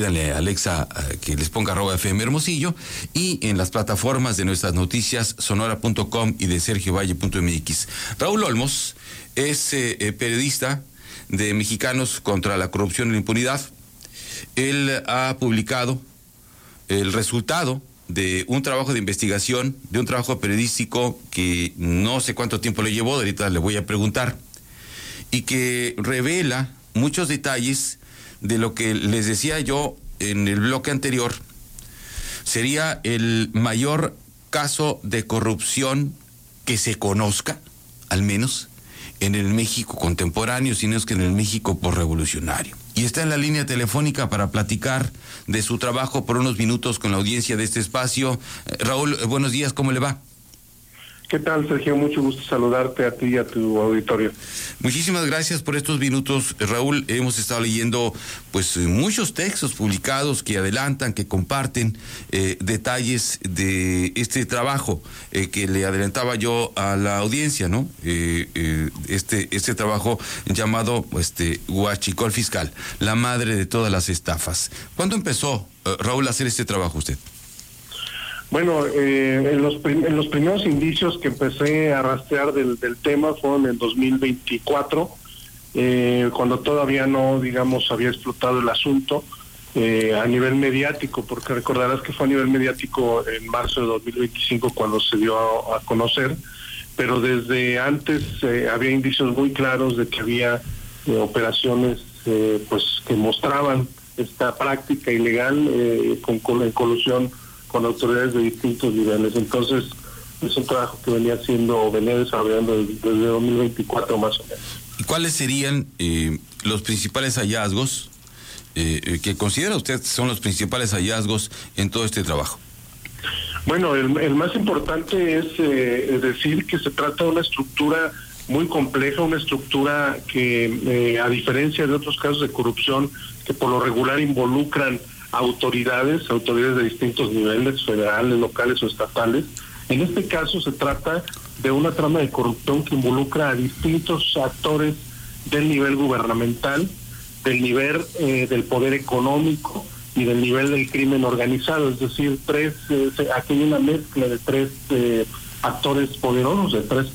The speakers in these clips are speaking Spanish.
pídanle a Alexa que les ponga @FM Hermosillo, y en las plataformas de nuestras noticias, sonora.com y de sergiovalle.mx. Raúl Olmos es periodista de Mexicanos contra la Corrupción y la Impunidad. Él ha publicado el resultado de un trabajo de investigación, de un trabajo periodístico que no sé cuánto tiempo le llevó, ahorita le voy a preguntar, y que revela muchos detalles de lo que les decía yo en el bloque anterior. Sería el mayor caso de corrupción que se conozca, al menos en el México contemporáneo, sino es que en el México posrevolucionario. Y está en la línea telefónica para platicar de su trabajo por unos minutos con la audiencia de este espacio. Raúl, buenos días, ¿cómo le va? ¿Qué tal, Sergio? Mucho gusto saludarte a ti y a tu auditorio. Muchísimas gracias por estos minutos, Raúl. Hemos estado leyendo pues muchos textos publicados que adelantan, que comparten detalles de este trabajo que le adelantaba yo a la audiencia, ¿no? Este trabajo llamado Huachicol Fiscal, la madre de todas las estafas. ¿Cuándo empezó, Raúl, a hacer este trabajo usted? Bueno, en los primeros indicios que empecé a rastrear del tema fueron en 2024, cuando todavía no, digamos, había explotado el asunto a nivel mediático, porque recordarás que fue a nivel mediático en marzo de 2025 cuando se dio a conocer, pero desde antes había indicios muy claros de que había operaciones pues que mostraban esta práctica ilegal en colusión con autoridades de distintos niveles. Entonces, es un trabajo que venía desarrollando desde 2024 más o menos. ¿Y cuáles serían los principales hallazgos que considera usted son los principales hallazgos en todo este trabajo? Bueno, el más importante es decir que se trata de una estructura muy compleja, una estructura que, a diferencia de otros casos de corrupción que por lo regular involucran autoridades de distintos niveles, federales, locales o estatales. En este caso se trata de una trama de corrupción que involucra a distintos actores del nivel gubernamental, del nivel del poder económico y del nivel del crimen organizado, es decir, aquí hay una mezcla de tres actores poderosos, de tres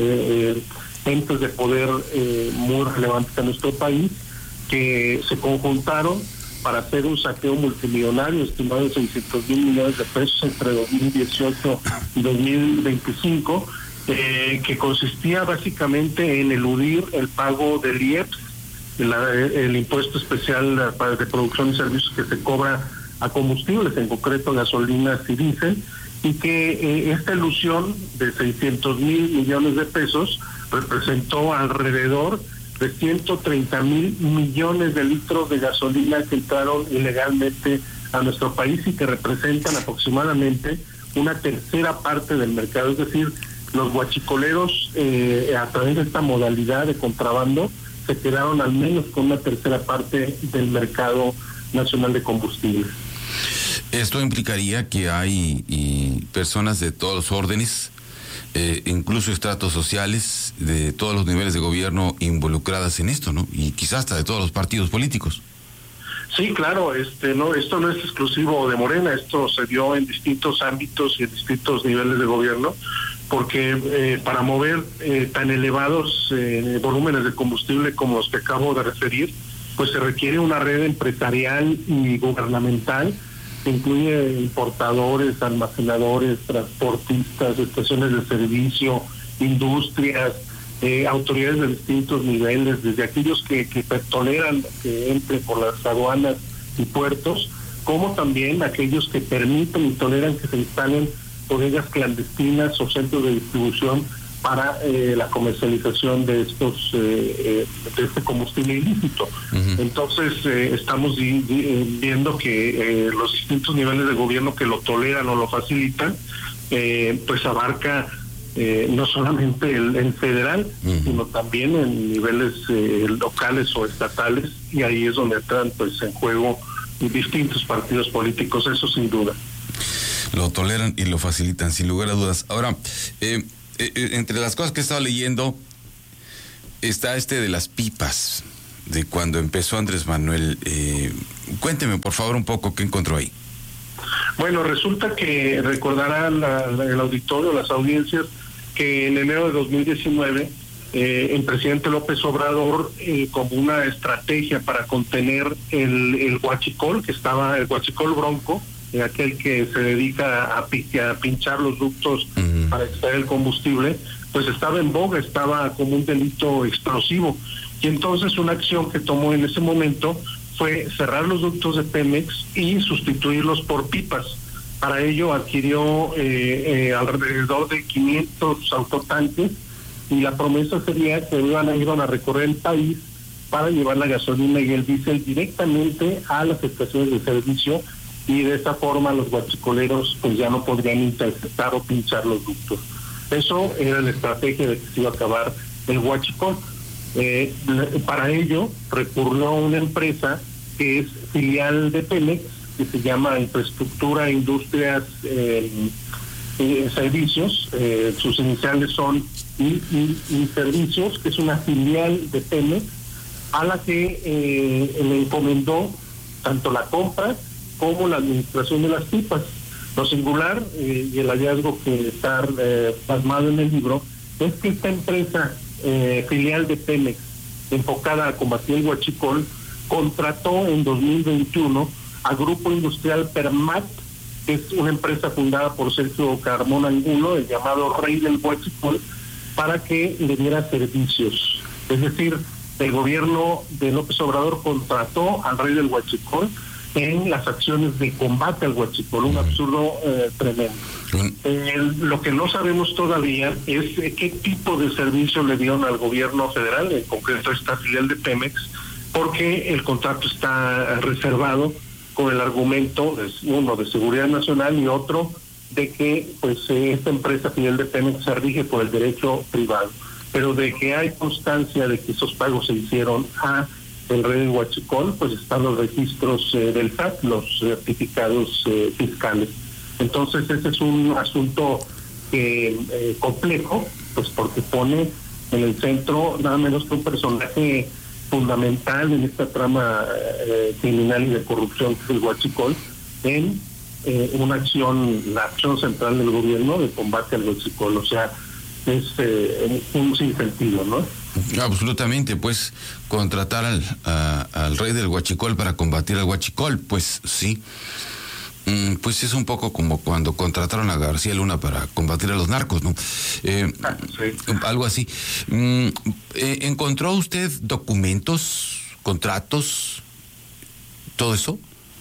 entes de poder muy relevantes en nuestro país, que se conjuntaron para hacer un saqueo multimillonario estimado de 600,000 millones de pesos entre 2018 y 2025, que consistía básicamente en eludir el pago del IEPS, el impuesto especial de producción y servicios que se cobra a combustibles, en concreto gasolinas y diésel, y que esta elusión de 600,000 millones de pesos representó alrededor de 130,000 millones de litros de gasolina que entraron ilegalmente a nuestro país y que representan aproximadamente una tercera parte del mercado. Es decir, los guachicoleros a través de esta modalidad de contrabando se quedaron al menos con una tercera parte del mercado nacional de combustible. Esto implicaría que hay personas de todos los órdenes, incluso estratos sociales de todos los niveles de gobierno involucradas en esto, ¿no? Y quizás hasta de todos los partidos políticos. Sí, claro, esto no es exclusivo de Morena, esto se dio en distintos ámbitos y en distintos niveles de gobierno, porque para mover tan elevados volúmenes de combustible como los que acabo de referir, pues se requiere una red empresarial y gubernamental que incluye importadores, almacenadores, transportistas, estaciones de servicio, industrias, autoridades de distintos niveles, desde aquellos que toleran que entre por las aduanas y puertos, como también aquellos que permiten y toleran que se instalen bodegas clandestinas o centros de distribución para la comercialización de este combustible ilícito. Uh-huh. Entonces estamos viendo que los distintos niveles de gobierno que lo toleran o lo facilitan, pues abarca no solamente el federal, uh-huh, sino también en niveles locales o estatales, y ahí es donde entran pues en juego distintos partidos políticos, eso sin duda. Lo toleran y lo facilitan, sin lugar a dudas. Ahora, entre las cosas que he estado leyendo está de las pipas. de cuando empezó Andrés Manuel. Cuénteme, por favor, un poco qué encontró ahí. Bueno, resulta que recordarán el auditorio, las audiencias, que en enero de 2019 el presidente López Obrador, como una estrategia para contener el huachicol, el huachicol bronco, aquel que se dedica a pinchar los ductos para extraer el combustible, pues estaba en boga, estaba como un delito explosivo. Y entonces una acción que tomó en ese momento fue cerrar los ductos de Pemex y sustituirlos por pipas. Para ello adquirió alrededor de 500 autotanques, y la promesa sería que iban a recorrer el país para llevar la gasolina y el diésel directamente a las estaciones de servicio, y de esa forma los guachicoleros pues ya no podrían interceptar o pinchar los ductos. Eso era la estrategia de que se iba a acabar el huachicol. Para ello recurrió a una empresa que es filial de Pemex, que se llama Infraestructura, Industrias Servicios. Sus iniciales son y Servicios, que es una filial de Pemex, a la que le encomendó tanto la compra como la administración de las pipas. Lo singular y el hallazgo que está plasmado en el libro es que esta empresa filial de Pemex, enfocada a combatir el huachicol, contrató en 2021 a Grupo Industrial Permat, que es una empresa fundada por Sergio Carmona Angulo, el llamado Rey del Huachicol, para que le diera servicios. Es decir, el gobierno de López Obrador contrató al Rey del Huachicol en las acciones de combate al huachicol, un absurdo tremendo. Lo que no sabemos todavía es qué tipo de servicio le dieron al gobierno federal, en concreto esta filial de Pemex, porque el contrato está reservado con el argumento, uno, de seguridad nacional, y otro, de que pues esta empresa filial de Pemex se rige por el derecho privado, pero de que hay constancia de que esos pagos se hicieron a el Rey del Huachicol, pues están los registros del SAT, los certificados fiscales. Entonces ese es un asunto complejo, pues porque pone en el centro nada menos que un personaje fundamental en esta trama criminal y de corrupción, que es el huachicol, en una acción, la acción central del gobierno de combate al huachicol. O sea, es un sinsentido, ¿no? Absolutamente, pues contratar al Rey del Huachicol para combatir al huachicol, pues sí. Pues es un poco como cuando contrataron a García Luna para combatir a los narcos, ¿no? Sí. Algo así. ¿Encontró usted documentos, contratos, todo eso?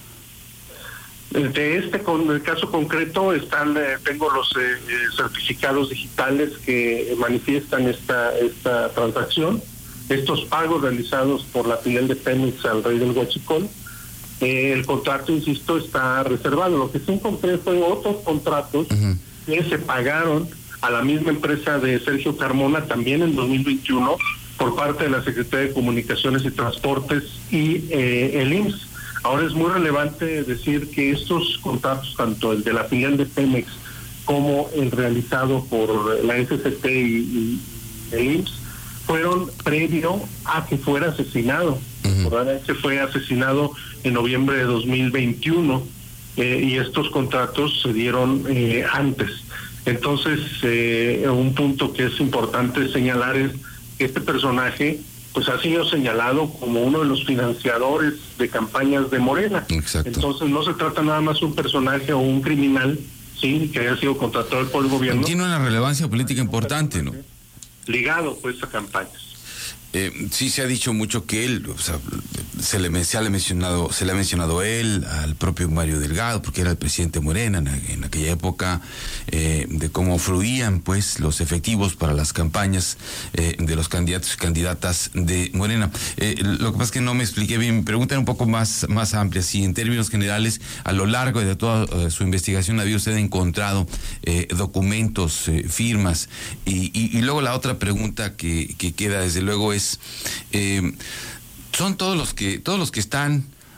Con el caso concreto tengo los certificados digitales que manifiestan esta transacción, estos pagos realizados por la filial de Pemex al Rey del Huachicol. El contrato, insisto, está reservado. Lo que sí encontré fue otros contratos que se pagaron a la misma empresa de Sergio Carmona también en 2021 por parte de la Secretaría de Comunicaciones y Transportes y el IMSS. Ahora es muy relevante decir que estos contratos, tanto el de la filial de Pemex como el realizado por la SCT y el IMSS, fueron previo a que fuera asesinado. Probablemente fue asesinado en noviembre de 2021 y estos contratos se dieron antes. Entonces, un punto que es importante señalar es que este personaje pues ha sido señalado como uno de los financiadores de campañas de Morena. Exacto. Entonces no se trata nada más de un personaje o un criminal, sí, que haya sido contratado por el gobierno. Tiene una relevancia política importante, ¿no? Ligado pues a campañas. Sí, se ha dicho mucho que él, o sea, se le ha mencionado él, al propio Mario Delgado, porque era el presidente Morena en aquella época, de cómo fluían pues los efectivos para las campañas de los candidatos y candidatas de Morena. Lo que pasa es que no me expliqué bien. Mi pregunta era un poco más amplia. Si en términos generales, a lo largo de toda su investigación, ¿había usted encontrado documentos, firmas? Y luego la otra pregunta que queda, desde luego, es son todos los que están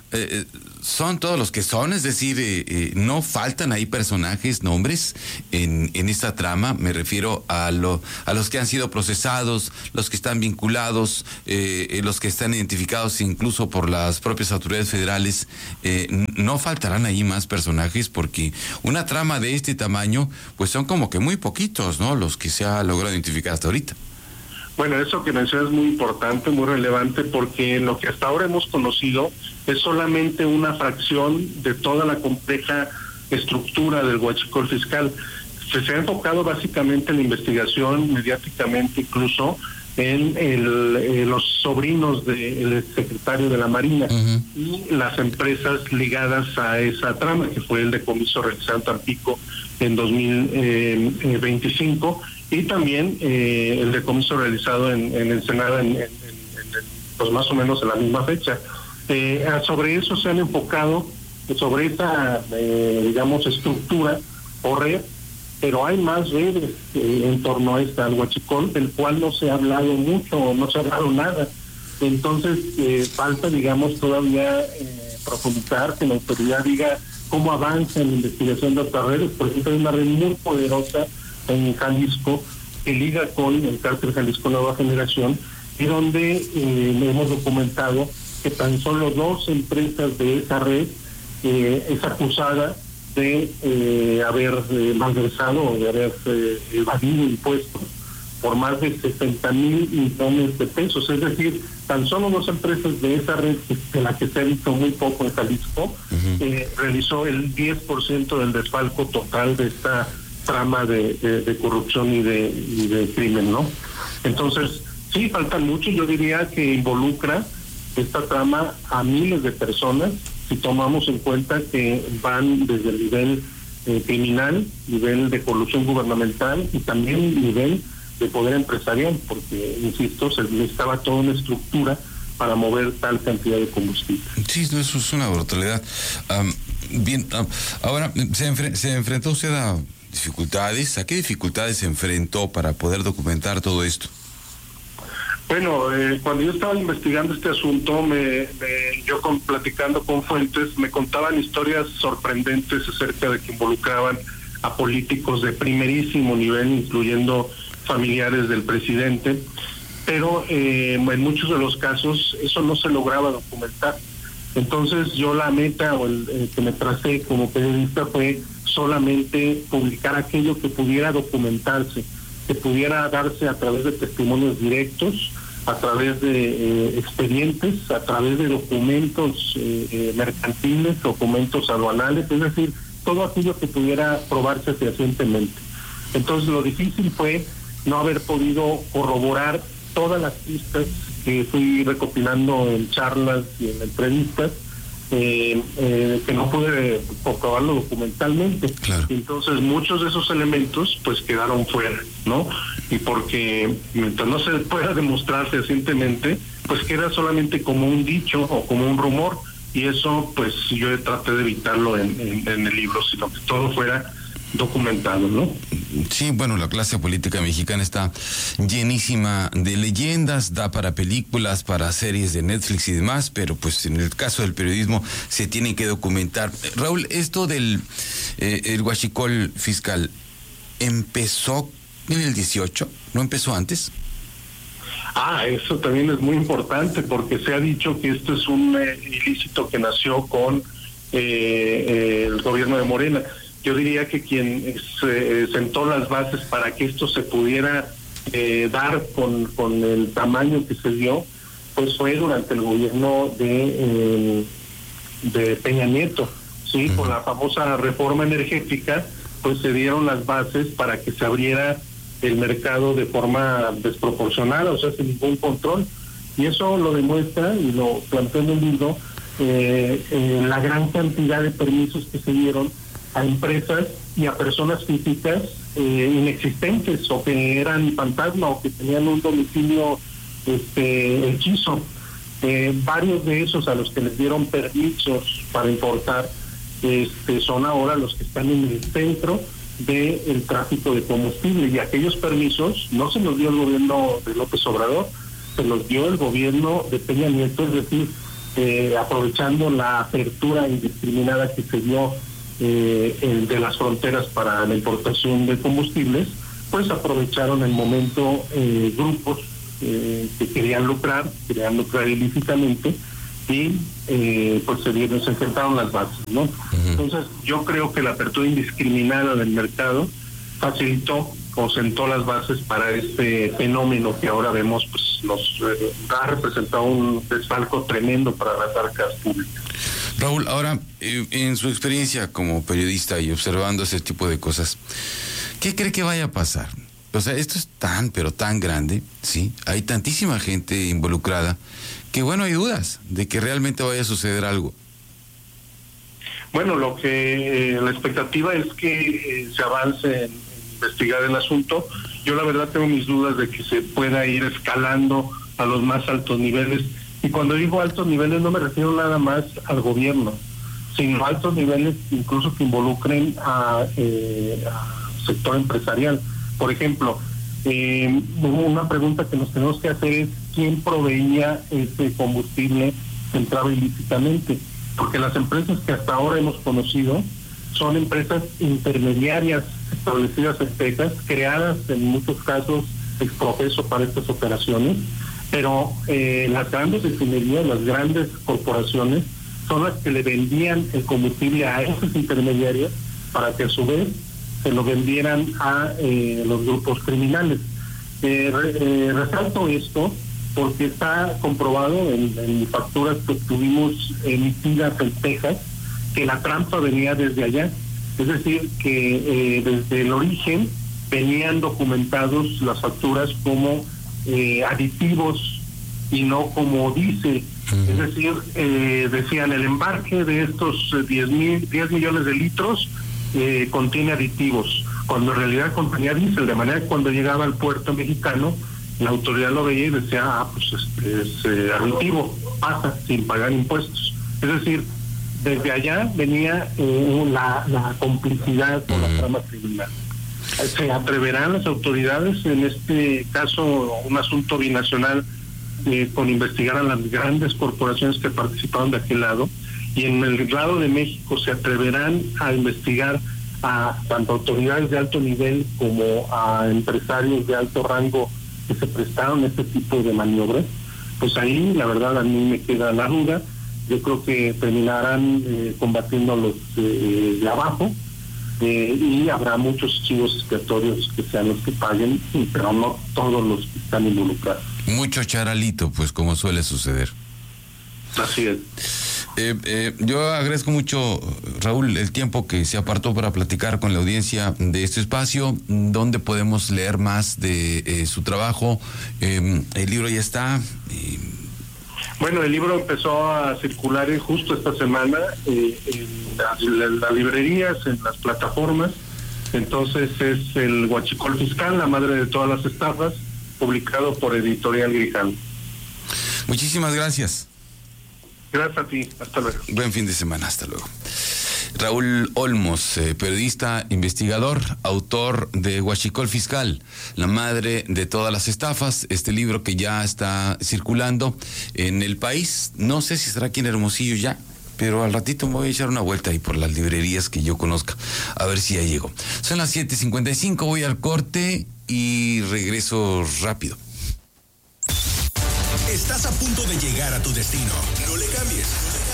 son todos los que son, es decir, no faltan ahí personajes, nombres en esta trama. Me refiero a los que han sido procesados, los que están vinculados, los que están identificados incluso por las propias autoridades federales. No faltarán ahí más personajes, porque una trama de este tamaño pues son como que muy poquitos, ¿no?, los que se ha logrado identificar hasta ahorita. Bueno, eso que mencionas es muy importante, muy relevante, porque lo que hasta ahora hemos conocido es solamente una fracción de toda la compleja estructura del huachicol fiscal. Se ha enfocado básicamente en la investigación, mediáticamente incluso, en los sobrinos del secretario de la Marina y las empresas ligadas a esa trama, que fue el decomiso realizado en Tampico en 2025, y también el decomiso realizado en Ensenada pues más o menos en la misma fecha. Sobre eso se han enfocado, sobre esa digamos estructura o red, pero hay más redes en torno a al huachicol, del cual no se ha hablado mucho, no se ha hablado nada. Entonces falta, digamos, todavía profundizar, que la autoridad diga cómo avanza en la investigación de otras redes. Por ejemplo, hay una red muy poderosa en Jalisco que liga con el cártel Jalisco Nueva Generación, y donde hemos documentado que tan solo 2 empresas de esa red es acusada de haber malversado o de haber evadido impuestos por más de 60,000 millones de pesos. Es decir, tan solo 2 empresas de esa red, de la que se ha visto muy poco en Jalisco, realizó el 10% del desfalco total de esta trama de corrupción y de crimen, ¿no? Entonces, sí, faltan mucho. Yo diría que involucra esta trama a miles de personas, si tomamos en cuenta que van desde el nivel criminal, nivel de corrupción gubernamental y también nivel de poder empresarial, porque, insisto, se necesitaba toda una estructura para mover tal cantidad de combustible. Sí, eso es una brutalidad. Ahora, ¿se enfrentó usted a dificultades? ¿A qué dificultades se enfrentó para poder documentar todo esto? Bueno, cuando yo estaba investigando este asunto, platicando con fuentes, me contaban historias sorprendentes acerca de que involucraban a políticos de primerísimo nivel, incluyendo familiares del presidente, pero en muchos de los casos eso no se lograba documentar. Entonces yo la meta o el que me tracé como periodista fue solamente publicar aquello que pudiera documentarse, que pudiera darse a través de testimonios directos, a través de expedientes, a través de documentos mercantiles, documentos aduanales, es decir, todo aquello que pudiera probarse fehacientemente. Entonces lo difícil fue no haber podido corroborar todas las pistas que fui recopilando en charlas y en entrevistas, que no pude comprobarlo documentalmente. Claro. Entonces muchos de esos elementos pues quedaron fuera, ¿no? Y porque mientras no se pueda demostrar fehacientemente, pues queda solamente como un dicho o como un rumor, y eso pues yo traté de evitarlo en el libro, sino que todo fuera documentado, ¿no? Sí, bueno, la clase política mexicana está llenísima de leyendas, da para películas, para series de Netflix y demás, pero pues en el caso del periodismo se tiene que documentar. Raúl, esto del el huachicol fiscal, ¿empezó en el 18? ¿No empezó antes? Eso también es muy importante, porque se ha dicho que esto es un ilícito que nació con el gobierno de Morena. Yo diría que quien sentó las bases para que esto se pudiera dar con el tamaño que se dio, pues fue durante el gobierno de Peña Nieto, sí, con la famosa reforma energética, pues se dieron las bases para que se abriera el mercado de forma desproporcionada, o sea, sin ningún control, y eso lo demuestra, y lo planteé en el libro, la gran cantidad de permisos que se dieron a empresas y a personas físicas inexistentes, o que eran fantasma, o que tenían un domicilio hechizo. Varios de esos a los que les dieron permisos para importar son ahora los que están en el centro del tráfico de combustible, y aquellos permisos no se los dio el gobierno de López Obrador, se los dio el gobierno de Peña Nieto, es decir, aprovechando la apertura indiscriminada que se dio de las fronteras para la importación de combustibles, pues aprovecharon el momento grupos que querían lucrar ilícitamente y pues se enfrentaron las bases, ¿no? Uh-huh. Entonces yo creo que la apertura indiscriminada del mercado facilitó o sentó las bases para este fenómeno que ahora vemos, pues nos ha representado un desfalco tremendo para las arcas públicas. Raúl, ahora, en su experiencia como periodista y observando ese tipo de cosas, ¿qué cree que vaya a pasar? O sea, esto es pero tan grande, ¿sí? Hay tantísima gente involucrada que, bueno, hay dudas de que realmente vaya a suceder algo. Bueno, la expectativa es que se avance en investigar el asunto. Yo la verdad tengo mis dudas de que se pueda ir escalando a los más altos niveles. Y cuando digo altos niveles no me refiero nada más al gobierno, sino altos niveles incluso que involucren a sector empresarial. Por ejemplo, una pregunta que nos tenemos que hacer es quién proveía ese combustible que entraba ilícitamente, porque las empresas que hasta ahora hemos conocido son empresas intermediarias establecidas en Texas, creadas en muchos casos ex profeso para estas operaciones, pero las grandes refinerías, las grandes corporaciones son las que le vendían el combustible a esas intermediarias para que a su vez se lo vendieran a los grupos criminales. Resalto esto porque está comprobado en facturas que tuvimos emitidas en Texas que la trampa venía desde allá, es decir, que desde el origen venían documentados las facturas como aditivos y no como dice, es decir, decían el embarque de estos 10 millones de litros contiene aditivos, cuando en realidad contenía diésel, de manera que cuando llegaba al puerto mexicano la autoridad lo veía y decía, pues es aditivo, pasa sin pagar impuestos. Es decir, desde allá venía la complicidad con la trama criminal. ¿Se atreverán las autoridades, en este caso un asunto binacional, con investigar a las grandes corporaciones que participaron de aquel lado? Y en el lado de México, ¿se atreverán a investigar a tanto autoridades de alto nivel como a empresarios de alto rango que se prestaron a este tipo de maniobras? Pues ahí, la verdad, a mí me queda la duda. Yo creo que terminarán combatiendo a los de abajo, y habrá muchos chivos expiatorios que sean los que paguen, pero no todos los que están involucrados. Mucho charalito, pues, como suele suceder. Así es. Yo agradezco mucho, Raúl, el tiempo que se apartó para platicar con la audiencia de este espacio, donde podemos leer más de su trabajo. El libro ya está. Bueno, el libro empezó a circular justo esta semana en las librerías, en las plataformas. Entonces es el Huachicol Fiscal, la madre de todas las estafas, publicado por Editorial Grijalvo. Muchísimas gracias. Gracias a ti, hasta luego. Buen fin de semana, hasta luego. Raúl Olmos, periodista, investigador, autor de Huachicol Fiscal, la madre de todas las estafas, este libro que ya está circulando en el país. No sé si estará aquí en Hermosillo ya, pero al ratito me voy a echar una vuelta ahí por las librerías que yo conozca, a ver si ya llego. Son las 7:55, voy al corte y regreso rápido. Estás a punto de llegar a tu destino. No le cambies.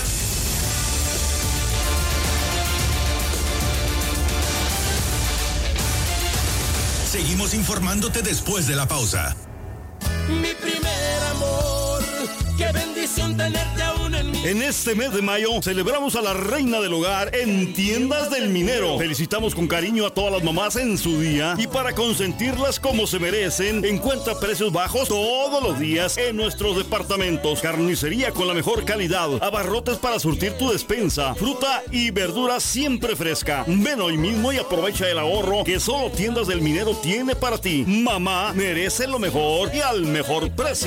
Seguimos informándote después de la pausa. Mi primer amor, qué bendición tenerte aún en mí. En este mes de mayo celebramos a la reina del hogar en Tiendas del Minero. Felicitamos con cariño a todas las mamás en su día y para consentirlas como se merecen, encuentra precios bajos todos los días en nuestros departamentos. Carnicería con la mejor calidad, abarrotes para surtir tu despensa, fruta y verdura siempre fresca. Ven hoy mismo y aprovecha el ahorro que solo Tiendas del Minero tiene para ti. Mamá merece lo mejor y al mejor precio.